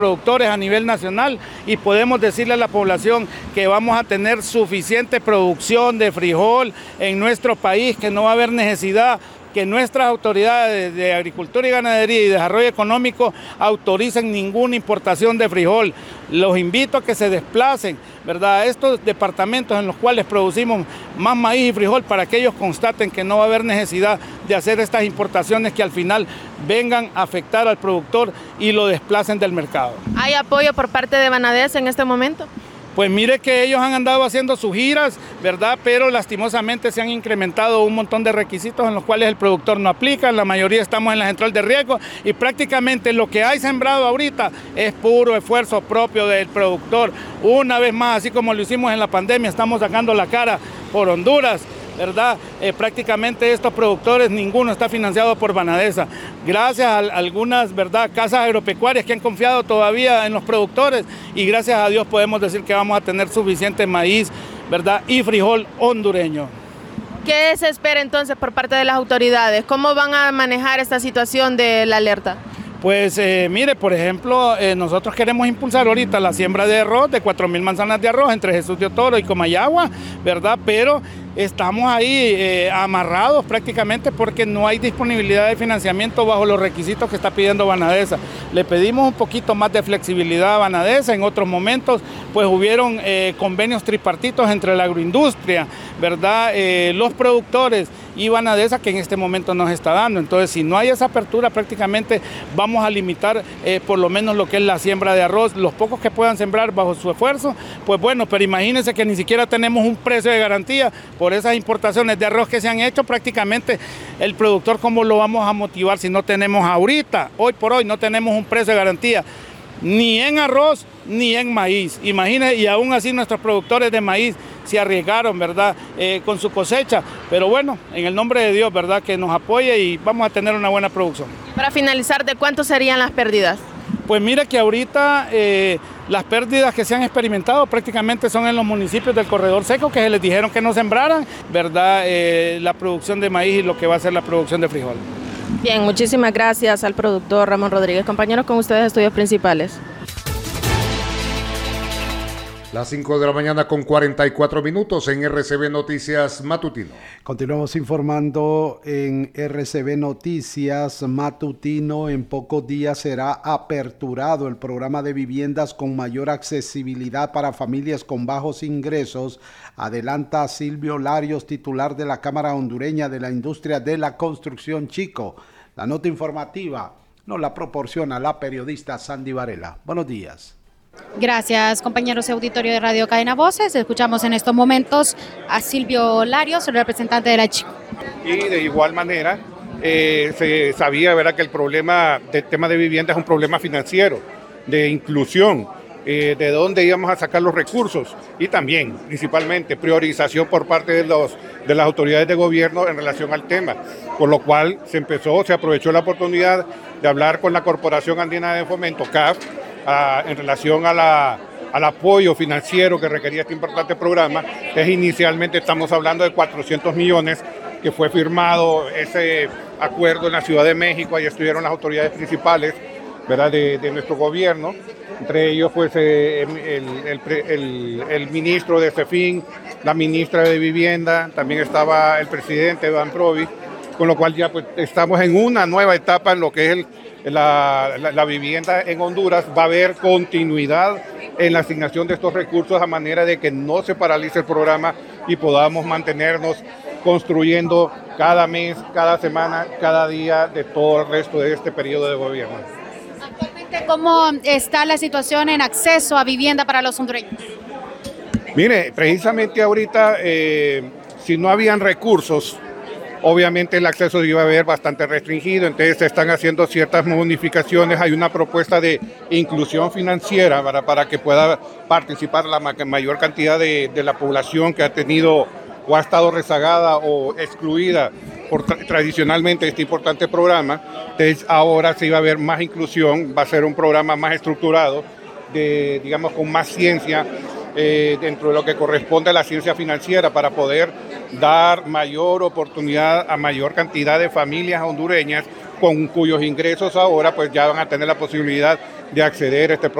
productores a nivel nacional y podemos decirle a la población que vamos a tener suficiente producción de frijol en nuestro país, que no va a haber necesidad que nuestras autoridades de Agricultura y Ganadería y Desarrollo Económico autoricen ninguna importación de frijol. Los invito a que se desplacen, ¿verdad?, a estos departamentos en los cuales producimos más maíz y frijol para que ellos constaten que no va a haber necesidad de hacer estas importaciones que al final vengan a afectar al productor y lo desplacen del mercado. ¿Hay apoyo por parte de Vanadesa en este momento? Pues mire que ellos han andado haciendo sus giras, ¿verdad? Pero lastimosamente se han incrementado un montón de requisitos en los cuales el productor no aplica, la mayoría estamos en la central de riesgo y prácticamente lo que hay sembrado ahorita es puro esfuerzo propio del productor. Una vez más, así como lo hicimos en la pandemia, estamos sacando la cara por Honduras, ¿verdad? Prácticamente estos productores, ninguno está financiado por Vanadesa. Gracias a algunas, ¿verdad?, casas agropecuarias que han confiado todavía en los productores y gracias a Dios podemos decir que vamos a tener suficiente maíz, ¿verdad?, y frijol hondureño. ¿Qué se espera entonces por parte de las autoridades? ¿Cómo van a manejar esta situación de la alerta? Pues mire, por ejemplo, nosotros queremos impulsar ahorita la siembra de arroz, de 4.000 manzanas de arroz entre Jesús de Otoro y Comayagua, ¿verdad? Pero estamos ahí amarrados prácticamente porque no hay disponibilidad de financiamiento bajo los requisitos que está pidiendo Vanadesa. Le pedimos un poquito más de flexibilidad a Vanadesa. En otros momentos pues hubieron convenios tripartitos entre la agroindustria, ¿verdad?, los productores y Vanadesa, que en este momento nos está dando. Entonces, si no hay esa apertura, prácticamente vamos a limitar por lo menos lo que es la siembra de arroz. Los pocos que puedan sembrar bajo su esfuerzo, pues bueno, pero imagínense que ni siquiera tenemos un precio de garantía por esas importaciones de arroz que se han hecho. Prácticamente el productor, ¿cómo lo vamos a motivar si no tenemos ahorita, hoy por hoy, no tenemos un precio de garantía ni en arroz ni en maíz? Imagínense, y aún así nuestros productores de maíz se arriesgaron, ¿verdad?, con su cosecha, pero bueno, en el nombre de Dios, ¿verdad?, que nos apoye y vamos a tener una buena producción. Para finalizar, ¿de cuánto serían las pérdidas? Pues mira que ahorita las pérdidas que se han experimentado prácticamente son en los municipios del corredor seco, que se les dijeron que no sembraran, ¿verdad?, la producción de maíz y lo que va a ser la producción de frijol. Bien, muchísimas gracias al productor Ramón Rodríguez. Compañeros, con ustedes estudios principales. Las 5 de la mañana con 44 minutos en RCB Noticias Matutino. Continuamos informando en RCB Noticias Matutino. En pocos días será aperturado el programa de viviendas con mayor accesibilidad para familias con bajos ingresos. Adelanta Silvio Larios, titular de la Cámara Hondureña de la Industria de la Construcción Chico. La nota informativa nos la proporciona la periodista Sandy Varela. Buenos días. Gracias, compañeros de auditorio de Radio Cadena Voces. Escuchamos en estos momentos a Silvio Larios, el representante de la Chico. Y de igual manera se sabía, ¿verdad?, que el problema del tema de vivienda es un problema financiero, de inclusión, de dónde íbamos a sacar los recursos y también, principalmente, priorización por parte de las autoridades de gobierno en relación al tema. Por lo cual se aprovechó la oportunidad de hablar con la Corporación Andina de Fomento, CAF, en relación al apoyo financiero que requería este importante programa. Inicialmente estamos hablando de 400 millones que fue firmado ese acuerdo en la Ciudad de México. Ahí estuvieron las autoridades principales, ¿verdad?, de nuestro gobierno, entre ellos pues el ministro de CEFIN, la ministra de Vivienda, también estaba el presidente Iván Provi, con lo cual ya pues estamos en una nueva etapa en lo que es la vivienda en Honduras. Va a haber continuidad en la asignación de estos recursos a manera de que no se paralice el programa y podamos mantenernos construyendo cada mes, cada semana, cada día de todo el resto de este periodo de gobierno. Actualmente, ¿cómo está la situación en acceso a vivienda para los hondureños? Mire, precisamente ahorita, si no habían recursos, obviamente el acceso iba a haber bastante restringido, entonces se están haciendo ciertas modificaciones. Hay una propuesta de inclusión financiera para que pueda participar la mayor cantidad de la población que ha tenido o ha estado rezagada o excluida por tradicionalmente este importante programa. Entonces ahora se iba a ver más inclusión, va a ser un programa más estructurado, digamos con más ciencia, dentro de lo que corresponde a la ciencia financiera, para poder dar mayor oportunidad a mayor cantidad de familias hondureñas con cuyos ingresos ahora pues ya van a tener la posibilidad de acceder a este